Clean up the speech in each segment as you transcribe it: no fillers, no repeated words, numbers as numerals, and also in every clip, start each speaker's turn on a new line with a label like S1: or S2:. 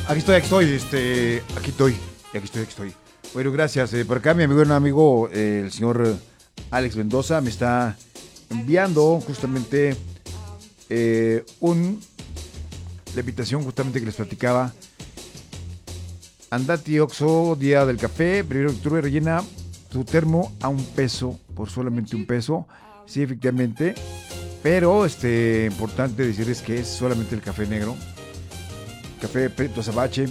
S1: Aquí estoy. Bueno, gracias. Por acá mi amigo, el señor Alex Mendoza, me está enviando justamente la invitación justamente que les platicaba. Andati Oxo, Día del Café, 1 de octubre, rellena tu termo a $1, por solamente $1. Sí, efectivamente. Pero importante decirles que es solamente el café negro. Café Preto Azabache.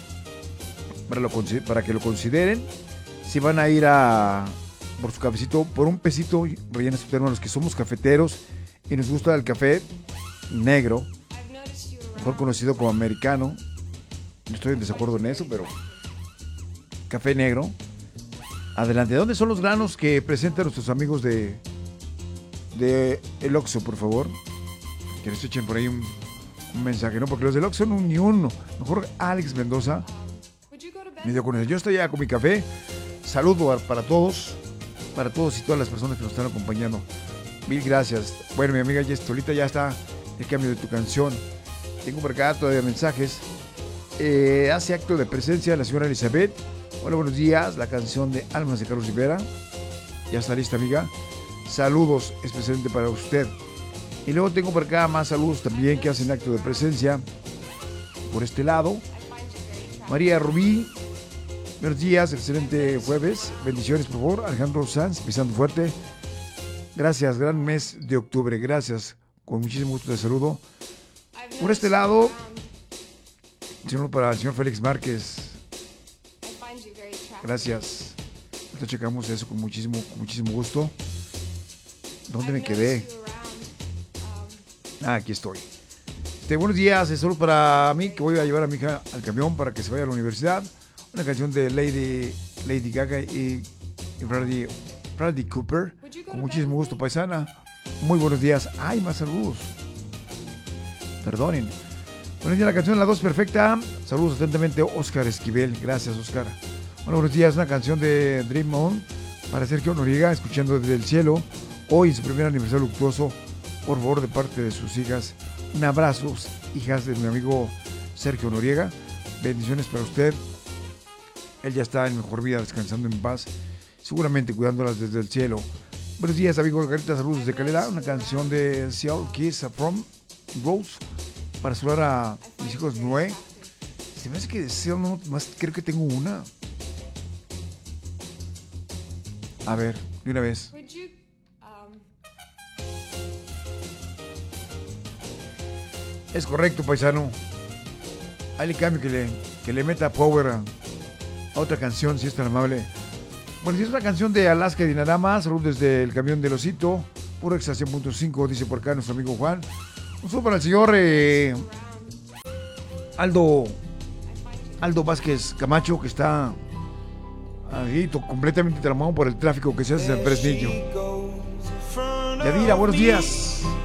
S1: Para que lo consideren. Si van a ir por su cafecito, por $1, rellena su termo. Los que somos cafeteros y nos gusta el café negro, mejor conocido como americano. No estoy en desacuerdo en eso, pero café negro. Adelante. ¿Dónde son los granos que presentan nuestros amigos de el Oxxo, por favor? Que les echen por ahí un mensaje, ¿no? Porque los del Oxxo ni uno. Mejor Alex Mendoza me dio con eso. Yo estoy ya con mi café. Saludo para todos y todas las personas que nos están acompañando. Mil gracias. Bueno, mi amiga Yestolita, ya está el cambio de tu canción. Tengo por acá todavía mensajes. Hace acto de presencia la señora Elizabeth. Hola, buenos días. La canción de Almas de Carlos Rivera. Ya está lista, amiga. Saludos especialmente para usted. Y luego tengo por acá más saludos también que hacen acto de presencia. Por este lado, María Rubí. Buenos días, excelente jueves. Bendiciones, por favor. Alejandro Sanz, pisando fuerte. Gracias, gran mes de octubre. Gracias, con muchísimo gusto te saludo. Por este lado, para el señor Félix Márquez. Gracias. Entonces checamos eso con muchísimo gusto. ¿Dónde me quedé? Aquí estoy. Buenos días, es solo para mí que voy a llevar a mi hija al camión para que se vaya a la universidad. Una canción de Lady Gaga y Bradley Cooper. Con muchísimo gusto, paisana. Muy buenos días. Ay, más saludos. Perdonen. Buenos días, la canción La 2 Perfecta. Saludos atentamente, Oscar Esquivel. Gracias, Oscar. Bueno, buenos días, una canción de Dream On para Sergio Noriega, escuchando desde el cielo. Hoy, en su primer aniversario luctuoso, por favor, de parte de sus hijas. Un abrazo, hijas de mi amigo Sergio Noriega. Bendiciones para usted. Él ya está en mejor vida, descansando en paz, seguramente cuidándolas desde el cielo. Buenos días, amigo Garita, saludos desde Calera. Una canción de Seal Kiss from Rose para saludar a mis hijos Noé. Se me hace que deseo, no más, creo que tengo una. A ver, de una vez. Es correcto, paisano. Ahí le cambio que le meta power a otra canción, si es tan amable. Bueno, si es una canción de Alaska y Dinarama, saludos desde el camión del Osito, puro Exa 100.5, dice por acá nuestro amigo Juan. Un saludo para el señor Aldo Vázquez Camacho, que está ahí completamente tramado por el tráfico que se hace en Fresnillo. Yadira, buenos días.